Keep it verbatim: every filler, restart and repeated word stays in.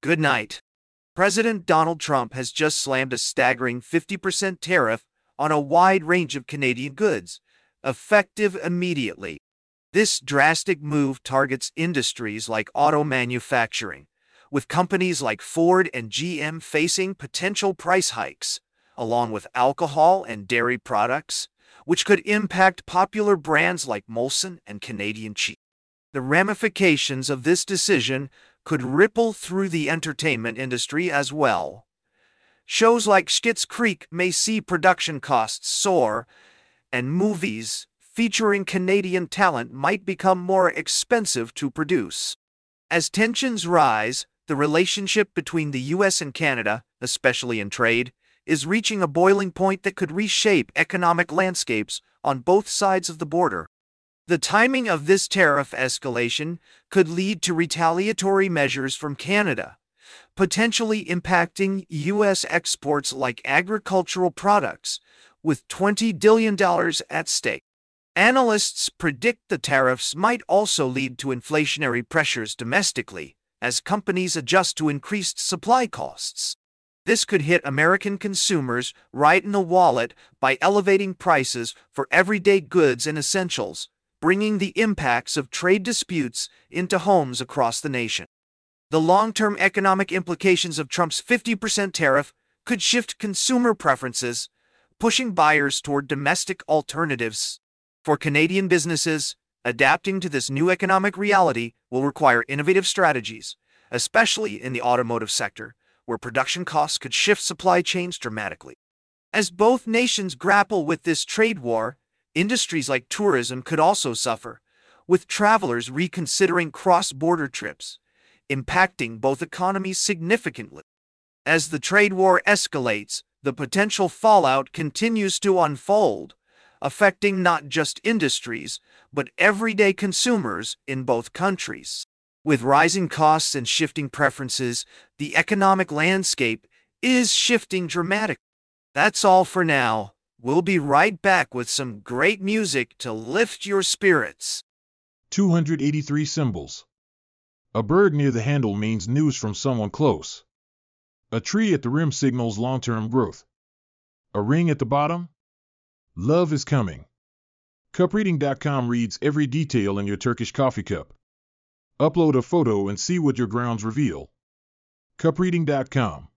Good night. President Donald Trump has just slammed a staggering fifty percent tariff on a wide range of Canadian goods, effective immediately. This drastic move targets industries like auto manufacturing, with companies like Ford and G M facing potential price hikes, along with alcohol and dairy products, which could impact popular brands like Molson and Canadian cheese. The ramifications of this decision could ripple through the entertainment industry as well. Shows like Schitt's Creek may see production costs soar, and movies featuring Canadian talent might become more expensive to produce. As tensions rise, the relationship between the U S and Canada, especially in trade, is reaching a boiling point that could reshape economic landscapes on both sides of the border. The timing of this tariff escalation could lead to retaliatory measures from Canada, potentially impacting U S exports like agricultural products, with twenty billion dollars at stake. Analysts predict the tariffs might also lead to inflationary pressures domestically, as companies adjust to increased supply costs. This could hit American consumers right in the wallet by elevating prices for everyday goods and essentials, bringing the impacts of trade disputes into homes across the nation. The long-term economic implications of Trump's fifty percent tariff could shift consumer preferences, pushing buyers toward domestic alternatives. For Canadian businesses, adapting to this new economic reality will require innovative strategies, especially in the automotive sector, where production costs could shift supply chains dramatically. As both nations grapple with this trade war, industries like tourism could also suffer, with travelers reconsidering cross-border trips, impacting both economies significantly. As the trade war escalates, the potential fallout continues to unfold, affecting not just industries, but everyday consumers in both countries. With rising costs and shifting preferences, the economic landscape is shifting dramatically. That's all for now. We'll be right back with some great music to lift your spirits. two hundred eighty-three symbols. A bird near the handle means news from someone close. A tree at the rim signals long-term growth. A ring at the bottom? Love is coming. Cup reading dot com reads every detail in your Turkish coffee cup. Upload a photo and see what your grounds reveal. Cup reading dot com